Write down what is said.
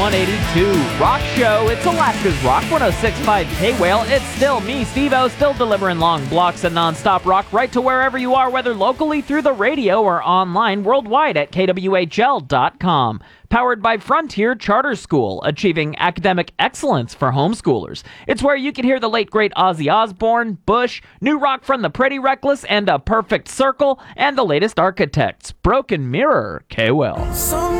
182 Rock Show. It's Alaska's Rock 106.5 K-Whale. It's still me, Steve-O, still delivering long blocks of nonstop rock right to wherever you are, whether locally through the radio or online worldwide at kwhl.com. Powered by Frontier Charter School, achieving academic excellence for homeschoolers. It's where you can hear the late great Ozzy Osbourne, Bush, new rock from the Pretty Reckless, and A Perfect Circle, and the latest Architects. Broken Mirror, K-Well.